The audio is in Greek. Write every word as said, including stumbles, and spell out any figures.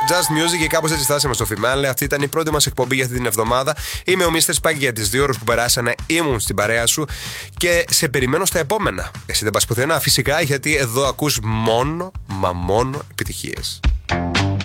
Just Music και κάπως έτσι φτάσαμε στο φινάλε. Αυτή ήταν η πρώτη μας εκπομπή για αυτή την εβδομάδα. Είμαι ο Μίστερ Spike, για τις δύο ώρες που περάσανε ήμουν στην παρέα σου και σε περιμένω στα επόμενα. Εσύ δεν πας πουθενά φυσικά, γιατί εδώ ακούς μόνο, μα μόνο επιτυχίες.